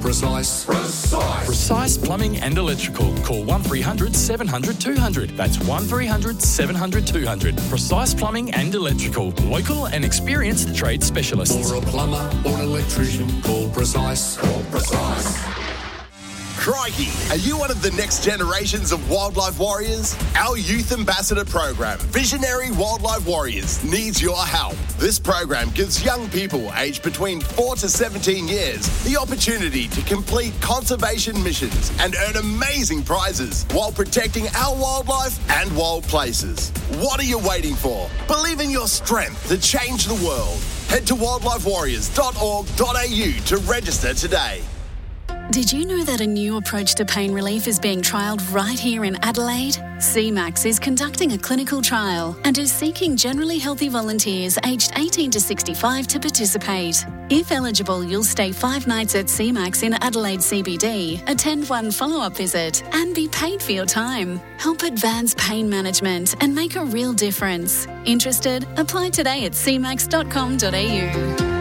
Precise. Precise Plumbing and Electrical. Call 1300 700 200. That's 1300 700 200. Precise Plumbing and Electrical. Local and experienced trade specialists. For a plumber or an electrician, call Precise. Crikey, are you one of the next generations of wildlife warriors? Our Youth Ambassador program, Visionary Wildlife Warriors, needs your help. This program gives young people aged between 4 to 17 years the opportunity to complete conservation missions and earn amazing prizes while protecting our wildlife and wild places. What are you waiting for? Believe in your strength to change the world. Head to wildlifewarriors.org.au to register today. Did you know that a new approach to pain relief is being trialled right here in Adelaide? CMAX is conducting a clinical trial and is seeking generally healthy volunteers aged 18 to 65 to participate. If eligible, you'll stay 5 nights at CMAX in Adelaide CBD, attend 1 follow-up visit and be paid for your time. Help advance pain management and make a real difference. Interested? Apply today at cmax.com.au.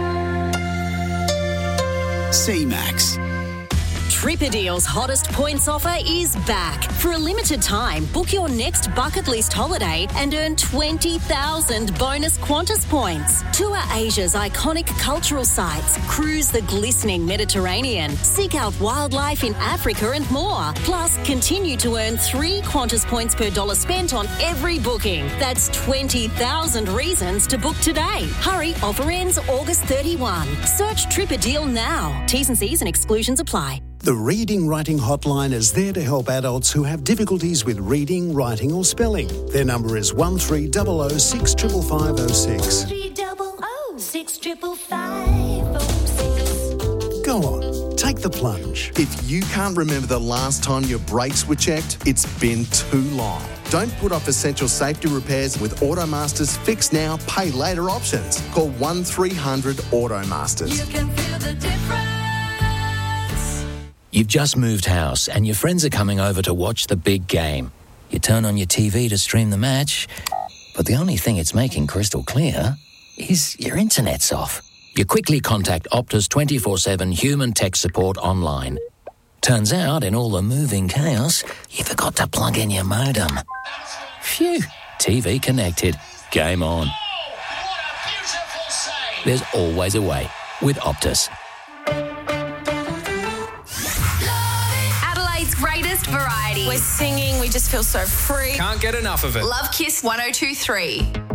CMAX. Tripadeal's hottest points offer is back. For a limited time, book your next bucket list holiday and earn 20,000 bonus Qantas points. Tour Asia's iconic cultural sites, cruise the glistening Mediterranean, seek out wildlife in Africa and more. Plus, continue to earn 3 Qantas points per dollar spent on every booking. That's 20,000 reasons to book today. Hurry, offer ends August 31. Search Tripadeal now. T's and C's and exclusions apply. The Reading Writing Hotline is there to help adults who have difficulties with reading, writing or spelling. Their number is 1300 65506. 300 65506. Go on, take the plunge. If you can't remember the last time your brakes were checked, it's been too long. Don't put off essential safety repairs with Automaster's Fix Now, Pay Later options. Call 1300 Automasters. You can feel the difference. You've just moved house and your friends are coming over to watch the big game. You turn on your TV to stream the match, but the only thing it's making crystal clear is your internet's off. You quickly contact Optus 24/7 human tech support online. Turns out, in all the moving chaos, you forgot to plug in your modem. Phew, TV connected. Game on. There's always a way with Optus. Greatest variety. We're singing, we just feel so free. Can't get enough of it. Love Kiss 102.3.